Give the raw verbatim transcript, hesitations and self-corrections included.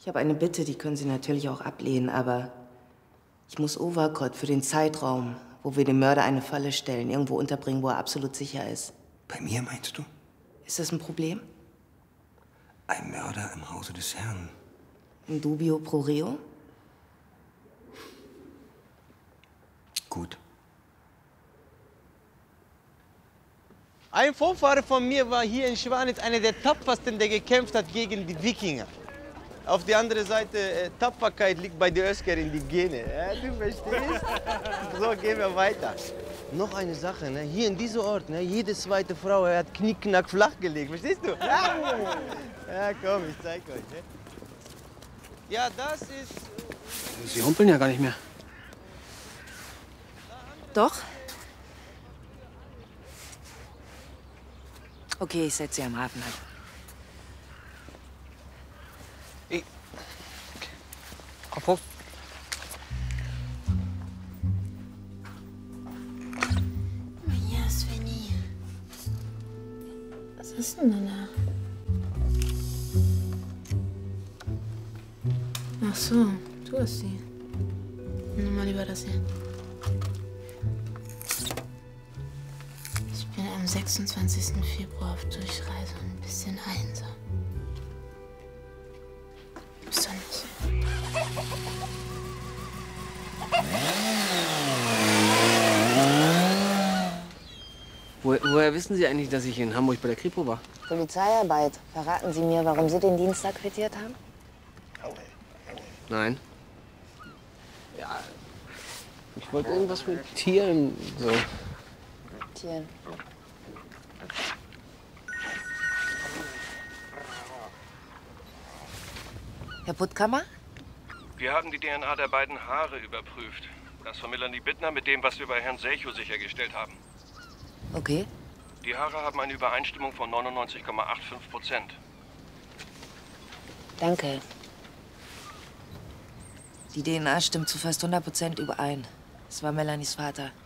Ich habe eine Bitte, die können Sie natürlich auch ablehnen, aber ich muss Overcott für den Zeitraum, wo wir dem Mörder eine Falle stellen, irgendwo unterbringen, wo er absolut sicher ist. Bei mir, meinst du? Ist das ein Problem? Ein Mörder im Hause des Herrn. In dubio pro reo? Gut. Ein Vorfahre von mir war hier in Schwanitz einer der tapfersten, der gekämpft hat gegen die Wikinger. Auf der anderen Seite, äh, Tapferkeit liegt bei den Özker in die Gene. Ja, du verstehst? So, gehen wir weiter. Noch eine Sache, ne? Hier in diesem Ort, ne? Jede zweite Frau hat knickknack flach gelegt, verstehst du? Ja, ja komm, ich zeig euch. Ne? Ja, das ist... Sie humpeln ja gar nicht mehr. Doch? Okay, ich setze Sie am Hafen an. Ich... Auf, Ja, Svenny. Was ist denn da? Ach so, du hast sie. Nimm mal lieber das hier. Ich bin am sechsundzwanzigsten Februar auf Durchreise und ein bisschen einsam. Bist du nicht? Wo, woher wissen Sie eigentlich, dass ich in Hamburg bei der Kripo war? Polizeiarbeit. Verraten Sie mir, warum Sie den Dienstag quittiert haben? Nein. Ja, ich wollte irgendwas mit Tieren, so. Tieren. Herr Puttkammer? Wir haben die D N A der beiden Haare überprüft. Das von Melanie Bittner mit dem, was wir bei Herrn Selchow sichergestellt haben. Okay. Die Haare haben eine Übereinstimmung von neunundneunzig Komma fünfundachtzig Prozent. Danke. Die D N A stimmt zu fast hundert Prozent überein. Es war Melanies Vater.